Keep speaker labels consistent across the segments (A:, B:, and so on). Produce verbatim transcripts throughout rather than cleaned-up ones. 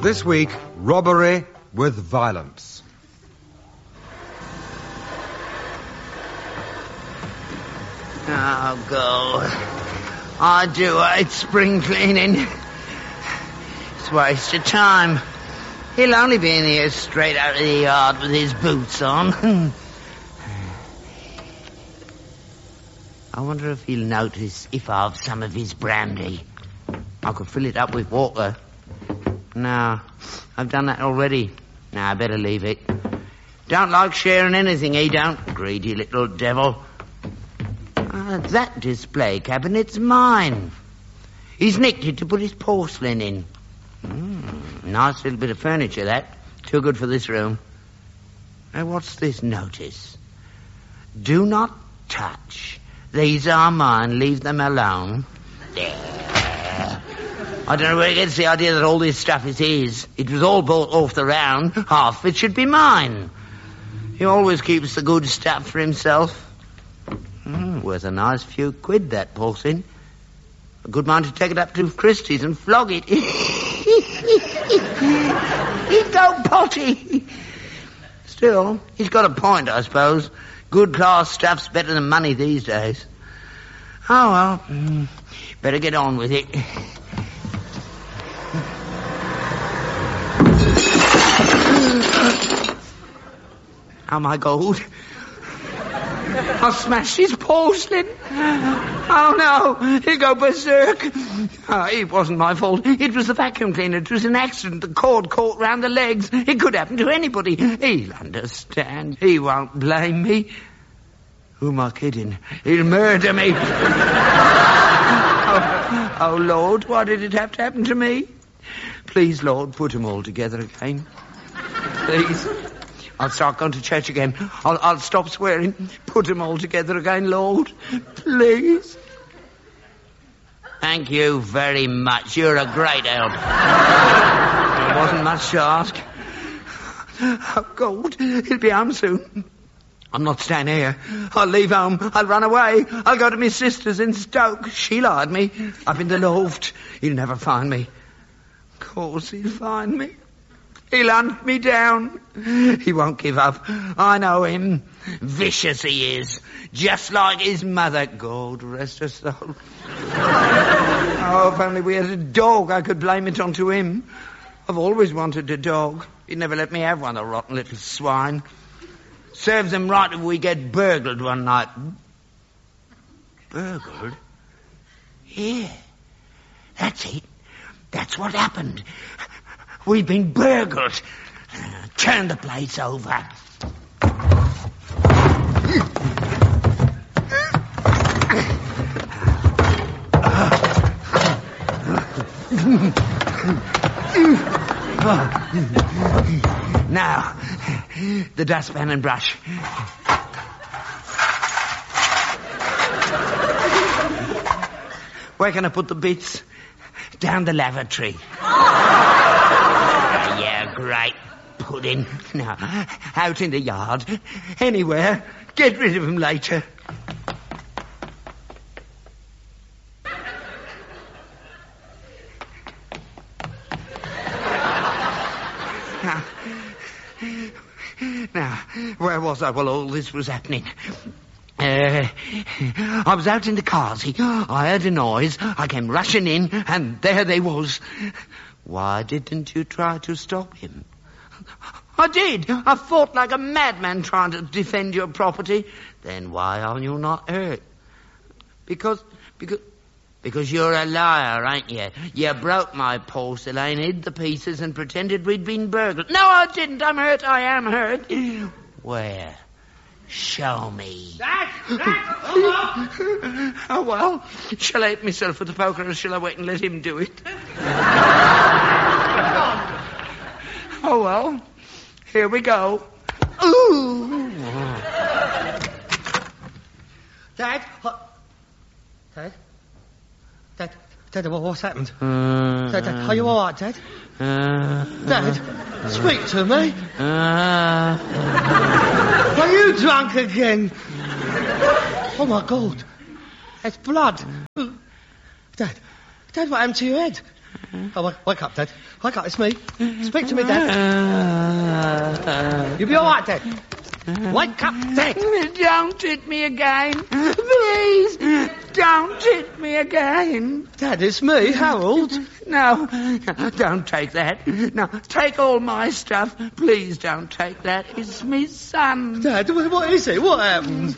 A: This week, robbery with violence.
B: Oh, God. I do hate spring cleaning. It's a waste of time. He'll only be in here straight out of the yard with his boots on. I wonder if he'll notice if I've some of his brandy. I could fill it up with water. No, I've done that already. No, I better leave it. Don't like sharing anything, he don't. Greedy little devil. Uh, that display cabinet's mine. He's nicked it to put his porcelain in. Mm, nice little bit of furniture, that. Too good for this room. Now, what's this notice? Do not touch. These are mine. Leave them alone. There. I don't know where he gets the idea that all this stuff is his. It was all bought off the round. Half of it should be mine. He always keeps the good stuff for himself. Mm, worth a nice few quid, that porcelain. A good mind to take it up to Christie's and flog it. He'd go potty. Still, he's got a point, I suppose. Good class stuff's better than money these days. Oh, well, mm, better get on with it. Oh, my God. I smashed his porcelain. Oh, no. He'll go berserk. Oh, it wasn't my fault. It was the vacuum cleaner. It was an accident. The cord caught round the legs. It could happen to anybody. He'll understand. He won't blame me. Who am I kidding? He'll murder me. oh, oh, Lord, why did it have to happen to me? Please, Lord, put them all together again. Please. I'll start going to church again. I'll, I'll stop swearing. Put them all together again, Lord. Please. Thank you very much. You're a great help. It wasn't much to ask. Oh, God. He'll be home soon. I'm not staying here. I'll leave home. I'll run away. I'll go to my sister's in Stoke. She'll hide me. Up in the loft. He'll never find me. Of course he'll find me. He'll hunt me down. He won't give up. I know him. Vicious he is. Just like his mother. God rest her soul. Oh, if only we had a dog, I could blame it onto him. I've always wanted a dog. He'd never let me have one, the rotten little swine. Serves him right if we get burgled one night. Burgled? Yeah. That's it. That's what happened. We've been burgled. Turn the place over. Now, the dustpan and brush. Where can I put the bits? Down the lavatory. Yeah, great pudding. Now, out in the yard. Anywhere. Get rid of him later. Now, now, where was I while all this was happening? Uh, I was out in the cars. I heard a noise. I came rushing in, and there they was. Why didn't you try to stop him? I did. I fought like a madman trying to defend your property. Then why are you not hurt? Because, because, because you're a liar, ain't you? You broke my porcelain, hid the pieces, and pretended we'd been burgled. No, I didn't. I'm hurt. I am hurt. Where? Show me.
C: Dad! Dad! Oh,
B: oh, well. Shall I hit myself with the poker, or shall I wait and let him do it? Oh, well. Here we go. Ooh.
C: Dad? What? Dad? Dad? Dad, what's happened?
B: Uh,
C: Dad, Dad, are you all right, Dad?
B: Uh,
C: Dad, speak to me.
B: Uh,
C: Are you drunk again? Oh, my God. It's blood. Dad, Dad, what happened to your head? Oh, wake, wake up, Dad. Wake up, it's me. Speak to me, Dad. You'll be all right, Dad. Wake up, Dad.
B: Don't hit me again. Please, don't hit me again.
C: Dad, it's me, Harold.
B: No, don't take that. No, take all my stuff. Please don't take that. It's me son.
C: Dad, what, what is it? What happened?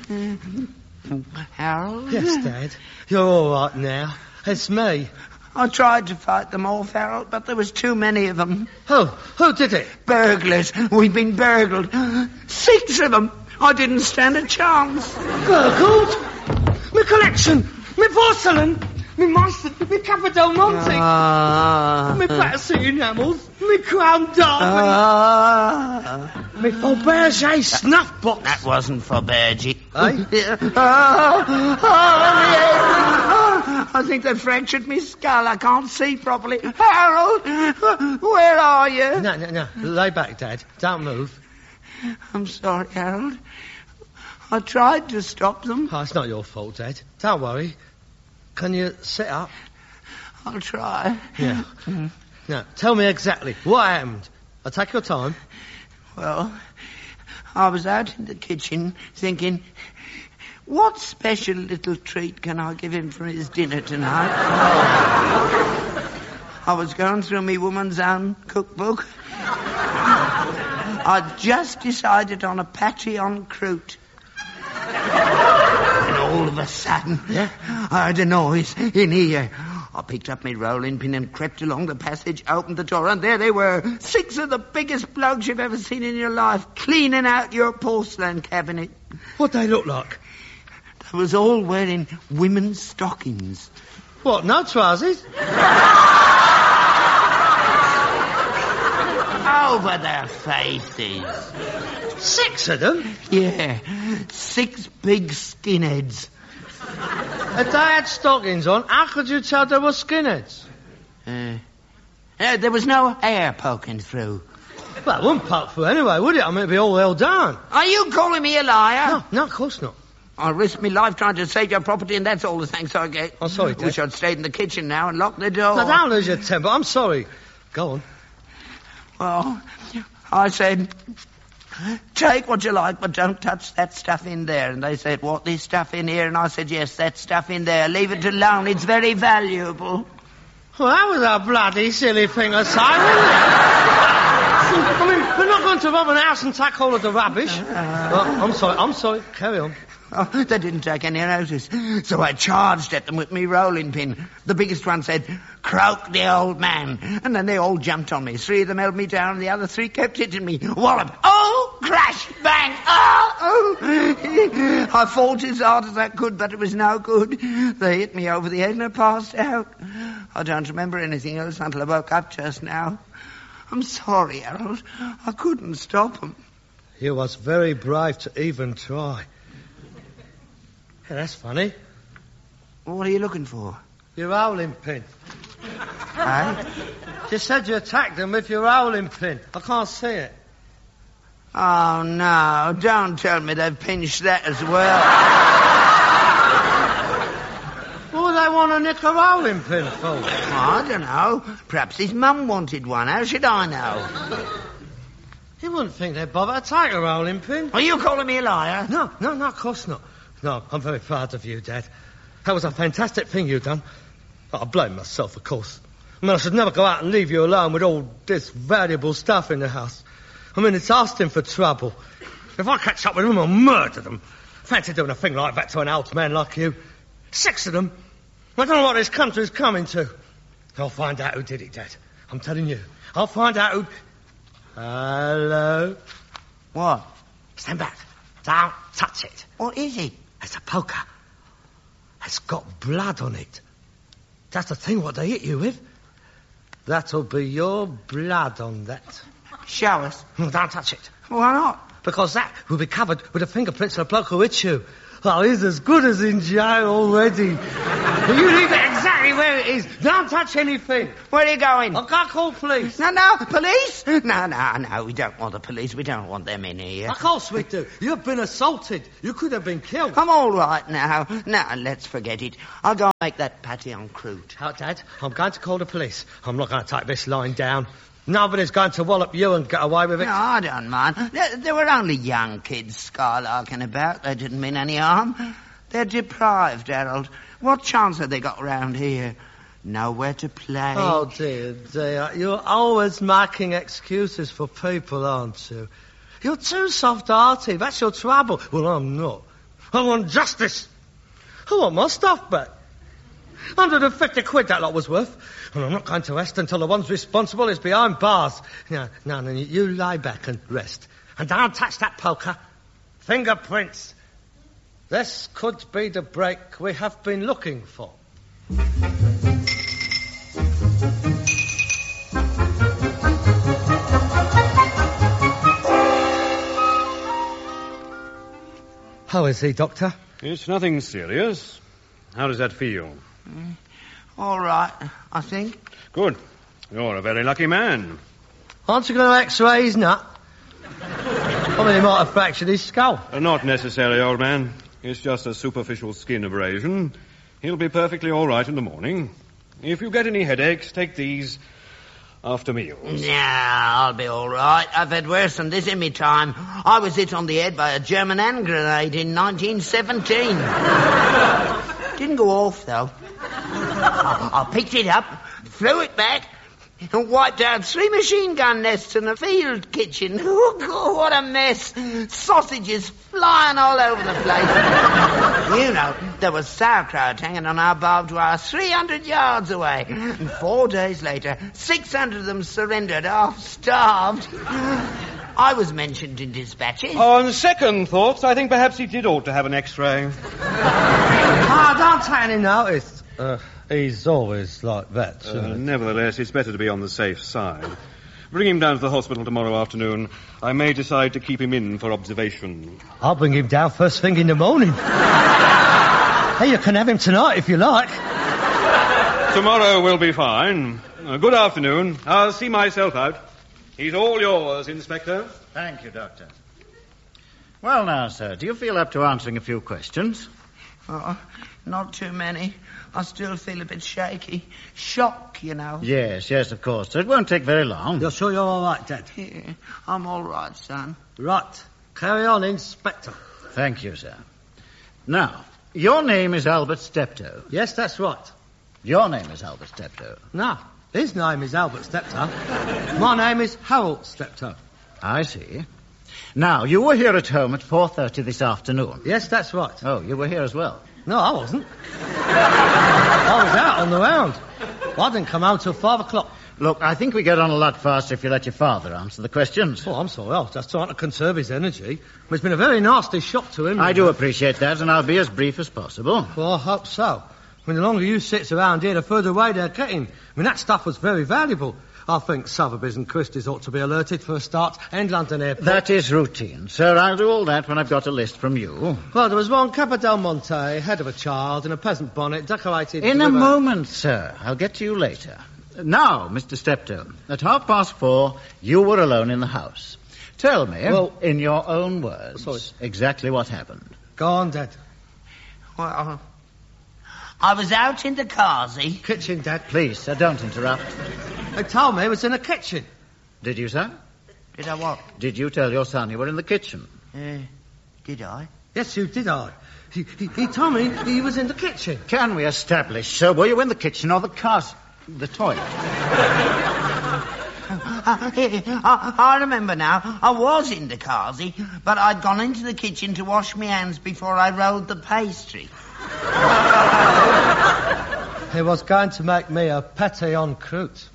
B: Harold?
C: Yes, Dad. You're all right now. It's me.
B: I tried to fight them off, Harold, but there was too many of them.
C: Who? Who did it?
B: Burglars. We've been burgled. Six of them. I didn't stand a chance.
C: Burgled? My collection. My porcelain. My monster. My Capo Del Monte.
B: Ah.
C: My Battersea enamels. My Crown Darby.
B: Ah.
C: My Fabergé snuff box.
B: That wasn't for Bergie.
C: Eh?
B: Yeah. Oh, oh, yeah. I think they fractured me skull. I can't see properly. Harold, where are you?
C: No, no, no. Lay back, Dad. Don't move.
B: I'm sorry, Harold. I tried to stop them.
C: Oh, it's not your fault, Dad. Don't worry. Can you sit up?
B: I'll try.
C: Yeah. Now, tell me exactly what happened. I'll take your time.
B: Well, I was out in the kitchen thinking, what special little treat can I give him for his dinner tonight? I was going through me woman's own cookbook. I'd just decided on a patty en croûte. And all of a sudden,
C: Yeah?
B: I heard a noise in here. I picked up my rolling pin and crept along the passage, opened the door, and there they were. Six of the biggest blokes you've ever seen in your life, cleaning out your porcelain cabinet.
C: What they look like?
B: They was all wearing women's stockings.
C: What, no trousers?
B: Over their faces.
C: Six of them?
B: Yeah, six big skinheads.
C: If they had stockings on, how could you tell they were skinheads?
B: Uh, uh, there was no hair poking through.
C: Well, it wouldn't poke through anyway, would it? I mean, it'd be all well done.
B: Are you calling me a liar?
C: No, no, of course not.
B: I risked my life trying to save your property, and that's all the thanks I get.
C: I'm sorry, Dad.
B: Wish I'd stayed in the kitchen now and locked the door.
C: Now, don't lose your temper. I'm sorry. Go on.
B: Well, I said, take what you like, but don't touch that stuff in there. And they said, what, this stuff in here? And I said, yes, that stuff in there. Leave it alone. It's very valuable.
C: Well, that was a bloody silly thing to say, wasn't it? I mean, we're not going to rob an house and take all of the rubbish. Well, I'm sorry. I'm sorry. Carry on.
B: Oh, they didn't take any notice. So I charged at them with me rolling pin. The biggest one said, croak the old man. And then they all jumped on me. Three of them held me down, and the other three kept hitting me. Wallop. Oh! Crash! Bang! Oh! Oh! I fought as hard as I could, but it was no good. They hit me over the head and I passed out. I don't remember anything else until I woke up just now. I'm sorry, Harold. I couldn't stop them.
C: You was very brave to even try. Yeah, that's funny.
B: What are you looking for?
C: Your rolling pin.
B: Eh?
C: You said you attacked them with your rolling pin. I can't see it.
B: Oh, no. Don't tell me they've pinched that as well.
C: What would they want a nick a rolling pin for?
B: I don't know. Perhaps his mum wanted one. How should I know?
C: You wouldn't think they'd bother to take a rolling pin.
B: Are you calling me a liar?
C: No, no, no, of course not. No, I'm very proud of you, Dad. That was a fantastic thing you done. But I blame myself, of course. I mean, I should never go out and leave you alone with all this valuable stuff in the house. I mean, it's asking for trouble. If I catch up with them, I'll murder them. Fancy doing a thing like that to an old man like you. Six of them. I don't know what this country's coming to. I'll find out who did it, Dad. I'm telling you. I'll find out who... Hello?
B: What?
C: Stand back. Don't touch it.
B: What is it?
C: It's a poker. It's got blood on it. That's the thing what they hit you with. That'll be your blood on that.
B: Show us.
C: Don't touch it.
B: Why not?
C: Because that will be covered with the fingerprints of the bloke who hit you. Oh, he's as good as in jail already. You leave it exactly where it is. Don't touch anything.
B: Where are you going?
C: I can't call police.
B: No, no, police? No, no, no, we don't want the police. We don't want them in here.
C: Of course we do. You've been assaulted. You could have been killed.
B: I'm all right now. Now, let's forget it. I'll go and make that patty en croûte.
C: Oh, Dad, I'm going to call the police. I'm not going to take this lying down. Nobody's going to wallop you and get away with it.
B: No, I don't mind. They, they were only young kids skylarking about. They didn't mean any harm. They're deprived, Harold. What chance have they got round here? Nowhere to play.
C: Oh, dear, dear. You're always making excuses for people, aren't you? You're too soft-hearted. That's your trouble. Well, I'm not. I want justice. I want my stuff back. one hundred fifty quid that lot was worth. And I'm not going to rest until the one's responsible is behind bars. No, no, no, you lie back and rest. And don't touch that poker. Fingerprints. This could be the break we have been looking for. How is he, Doctor?
D: It's nothing serious. How does that feel?
B: Mm, all right, I think.
D: Good. You're a very lucky man.
C: Aren't you going to x-ray his nut? I mean, he might have fractured his skull.
D: Uh, not necessary, old man. It's just a superficial skin abrasion. He'll be perfectly all right in the morning. If you get any headaches, take these after meals.
B: Yeah, I'll be all right. I've had worse than this in me time. I was hit on the head by a German hand grenade in nineteen seventeen. Didn't go off, though. I, I picked it up, threw it back, and wiped out three machine gun nests in a field kitchen. Oh, God, what a mess. Sausages flying all over the place. You know, there was sauerkraut hanging on our barbed wire three hundred yards away. And four days later, six hundred of them surrendered, half starved. I was mentioned in dispatches.
D: On second thoughts, I think perhaps he did ought to have an x-ray.
C: Ah, don't take any notice. Uh, he's always like that,
D: Uh, nevertheless, it's better to be on the safe side. Bring him down to the hospital tomorrow afternoon. I may decide to keep him in for observation.
C: I'll bring him down first thing in the morning. Hey, you can have him tonight if you like.
D: Tomorrow will be fine. Uh, good afternoon. I'll see myself out. He's all yours, Inspector.
E: Thank you, Doctor. Well, now, sir, do you feel up to answering a few questions?
B: Oh, not too many. I still feel a bit shaky. Shock, you know.
E: Yes, yes, of course. So it won't take very long.
C: You're sure you're all right, Dad?
B: Yeah, I'm all right, son.
C: Right. Carry on, Inspector.
E: Thank you, sir. Now, your name is Albert Steptoe.
C: Yes, that's right.
E: Your name is Albert Steptoe.
C: No, his name is Albert Steptoe. My name is Harold Steptoe.
E: I see. Now, you were here at home at four thirty this afternoon.
C: Yes, that's right.
E: Oh, you were here as well.
C: No, I wasn't. I was out on the round. I didn't come home till five o'clock.
E: Look, I think we get on a lot faster if you let your father answer the questions.
C: Oh, I'm sorry. I was just trying to conserve his energy. It's been a very nasty shock to him.
E: I do appreciate that, and I'll be as brief as possible.
C: Well, I hope so. I mean, the longer you sits around here, the further away they're getting. I mean, that stuff was very valuable. I think Sotheby's and Christie's ought to be alerted for a start, and London Airport.
E: That is routine, sir. I'll do all that when I've got a list from you.
C: Well, there was one Capa del Monte, head of a child, in a peasant bonnet, decorated...
E: In a
C: with
E: moment, sir. I'll get to you later. Now, Mister Steptoe, at half past four, you were alone in the house. Tell me,
C: Well-
E: in your own words,
C: Sorry.
E: exactly what happened.
C: Go on, Dad.
B: Well, I was out in the carsy.
C: Kitchen, Dad.
E: Please, sir, don't interrupt.
C: They told me it was in the kitchen.
E: Did you, sir?
B: Did I what?
E: Did you tell your son you were in the kitchen?
B: Uh, did I?
C: Yes, you did, I. He, he, he told me he was in the kitchen.
E: Can we establish, sir, were you in the kitchen or the cars... the toilet?
B: I, I remember now. I was in the carsy, but I'd gone into the kitchen to wash my hands before I rolled the pastry.
C: He was going to make me a pâté en croûte.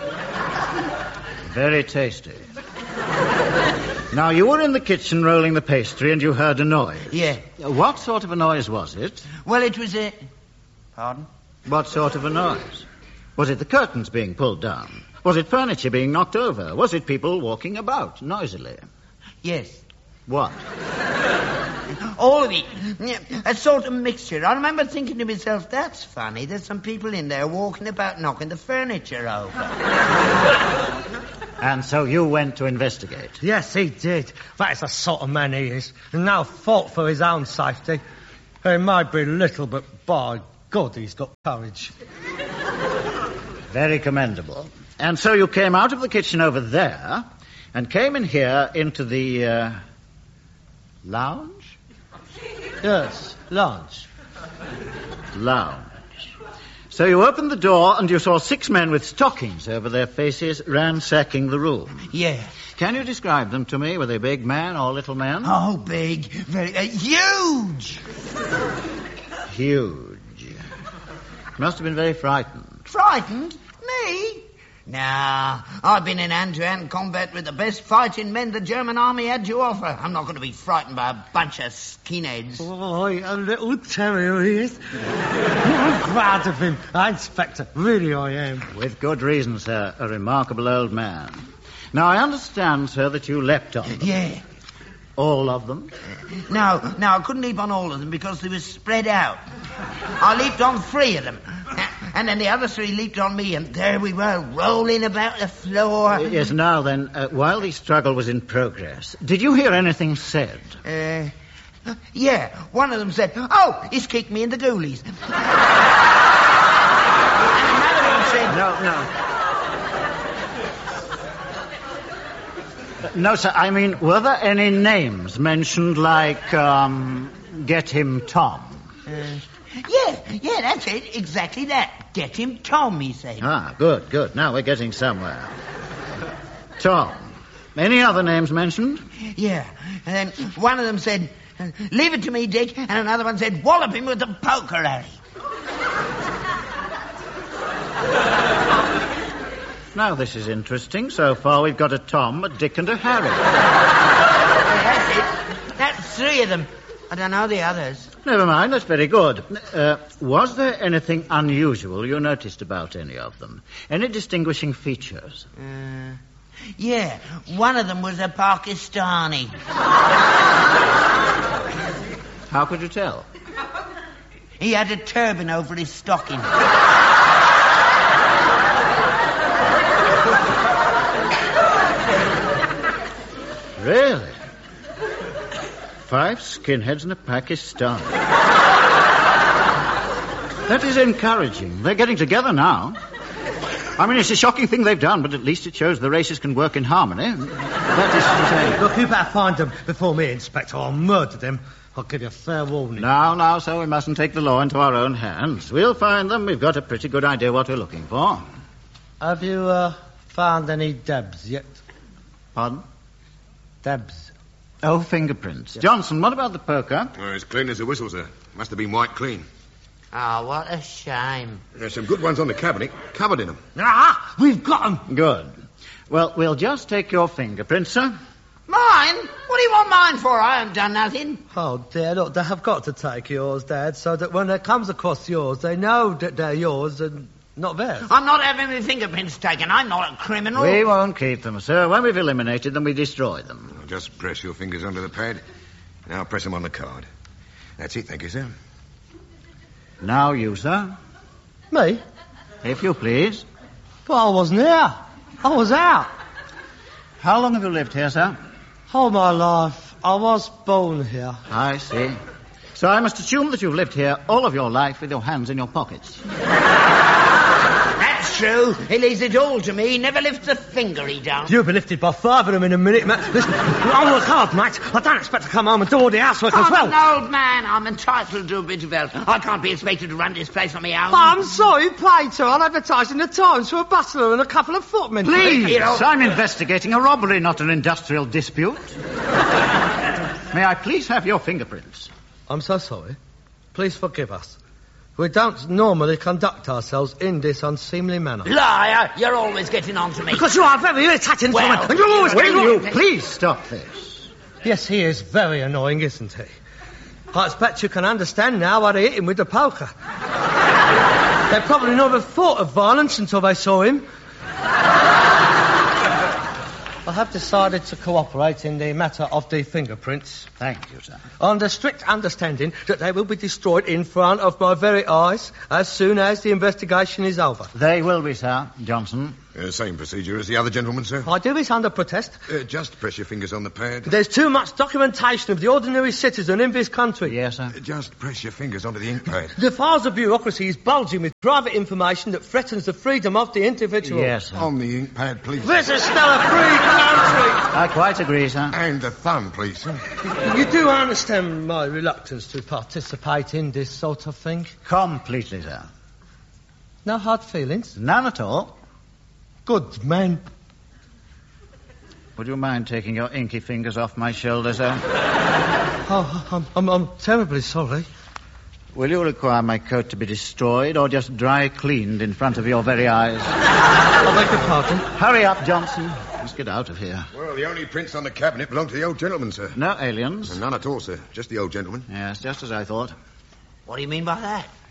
E: Very tasty. Now, you were in the kitchen rolling the pastry and you heard a noise.
B: Yeah.
E: What sort of a noise was it?
B: Well, it was a... Pardon?
E: What sort of a noise? Was it the curtains being pulled down? Was it furniture being knocked over? Was it people walking about noisily?
B: Yes.
E: What?
B: All of it. Yeah, a sort of mixture. I remember thinking to myself, that's funny. There's some people in there walking about knocking the furniture over.
E: And so you went to investigate?
C: Yes, he did. That is the sort of man he is. And now fought for his own safety. He might be little, but by God, he's got courage.
E: Very commendable. And so you came out of the kitchen over there and came in here into the uh, lounge?
C: Yes, lounge.
E: Lounge. So you opened the door and you saw six men with stockings over their faces ransacking the room.
B: Yeah.
E: Can you describe them to me? Were they big men or little men?
B: Oh, big. Very... Uh, huge!
E: Huge. Must have been very frightened.
B: Frightened? Me? Nah, I've been in hand-to-hand combat with the best fighting men the German army had to offer. I'm not going to be frightened by a bunch of skinheads.
C: Oh, a little terrier he is. I'm proud of him, Inspector. Really I am.
E: With good reason, sir. A remarkable old man. Now, I understand, sir, that you leapt on them.
B: Yeah.
E: All of them?
B: No, no, I couldn't leap on all of them because they were spread out. I leaped on three of them. And then the other three leaped on me, and there we were, rolling about the floor.
E: Yes, now then, uh, while the struggle was in progress, did you hear anything said?
B: Uh, yeah, one of them said, oh, he's kicked me in the ghoulies. And another one said...
E: No, no. No, sir, I mean, were there any names mentioned like, um, Get Him Tom?
B: Uh, yeah, yeah, that's it, exactly that. Get him Tom, he said.
E: Ah, good, good. Now we're getting somewhere. Tom. Any other names mentioned?
B: Yeah, and then one of them said, leave it to me, Dick, and another one said, wallop him with the poker, Harry.
E: Now, this is interesting. So far, we've got a Tom, a Dick, and a Harry.
B: Yeah, that's it. That's three of them. I don't know the others.
E: Never mind, that's very good. Uh, was there anything unusual you noticed about any of them? Any distinguishing features?
B: Uh, yeah, one of them was a Pakistani.
E: How could you tell?
B: He had a turban over his stocking.
E: Really? Five skinheads and a Pakistani. That is encouraging. They're getting together now. I mean, it's a shocking thing they've done, but at least it shows the races can work in harmony. That is to say...
C: Look, you better find them before me, Inspector. I'll murder them. I'll give you a fair warning.
E: Now, now, so we mustn't take the law into our own hands. We'll find them. We've got a pretty good idea what we're looking for.
C: Have you, uh, found any dabs yet?
E: Pardon?
C: Dabs.
E: Oh, fingerprints. Yes. Johnson, what about the poker?
F: Oh, it's clean as a whistle, sir. Must have been white clean.
B: Oh, what a shame.
F: There's some good ones on the cabinet, covered in them.
C: Ah, we've got them.
E: Good. Well, we'll just take your fingerprints, sir.
B: Mine? What do you want mine for? I haven't done nothing.
C: Oh, dear, look, they have got to take yours, Dad, so that when they comes across yours, they know that they're yours and not theirs.
B: I'm not having my fingerprints taken. I'm not a criminal.
E: We won't keep them, sir. When we've eliminated them, we destroy them.
F: Just press your fingers under the pad. Now press them on the card. That's it, thank you, sir.
E: Now you, sir.
C: Me?
E: If you please.
C: But I wasn't here. I was out.
E: How long have you lived here, sir?
C: All my life. I was born here.
E: I see. So I must assume that you've lived here all of your life with your hands in your pockets.
B: That's true. He leaves it all to me. He never lifts a finger, he don't.
C: You'll be lifted by five of them in a minute, Matt. Listen, I work hard, mate. I don't expect to come home and do all the housework as well.
B: I'm an old man. I'm entitled to a bit of help. I can't be expected to run this place on my own.
C: I'm sorry, Plato. I'll advertise in the Times for a butler and a couple of footmen.
E: Please, you know... I'm investigating a robbery, not an industrial dispute. May I please have your fingerprints?
C: I'm so sorry. Please forgive us. We don't normally conduct ourselves in this unseemly manner.
B: Liar! You're always getting on to me.
C: Because you are very irritating,
B: well,
C: and you're always getting
E: Will
C: on...
E: you please stop this?
C: Yes, he is very annoying, isn't he? I expect you can understand now why they hit him with the poker. They probably never thought of violence until they saw him. I have decided to cooperate in the matter of the fingerprints.
E: Thank you, sir.
C: On the strict understanding that they will be destroyed in front of my very eyes as soon as the investigation is over.
E: They will be, sir. Johnson.
F: Uh, same procedure as the other gentleman, sir.
C: I do this under protest.
F: Uh, just press your fingers on the pad.
C: There's too much documentation of the ordinary citizen in this country.
E: Yes, sir.
F: Uh, just press your fingers onto the ink pad.
C: The files of bureaucracy is bulging with private information that threatens the freedom of the individual.
E: Yes, sir.
F: On the ink pad, please.
C: This is still a free country.
E: I quite agree, sir.
F: And the thumb, please, sir.
C: You do understand my reluctance to participate in this sort of thing?
E: Completely, sir.
C: No hard feelings?
E: None at all.
C: Good man.
E: Would you mind taking your inky fingers off my shoulder, sir?
C: Oh, I'm, I'm, I'm terribly sorry.
E: Will you require my coat to be destroyed or just dry cleaned in front of your very eyes?
C: I beg your pardon.
E: Hurry up, Johnson. Let's get out of here.
F: Well, the only prints on the cabinet belong to the old gentleman, sir.
E: No aliens?
F: None at all, sir. Just the old gentleman.
E: Yes, just as I thought.
B: What do you mean by that?